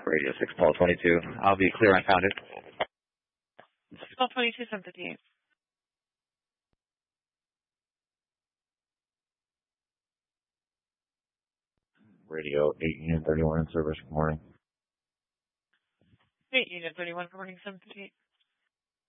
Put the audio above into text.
Radio 6, Paul 22. I'll be clear, I found it. Paul 22, 758. Radio 8 Unit 31 in service. Good morning. 8 Unit 31, good morning, 758.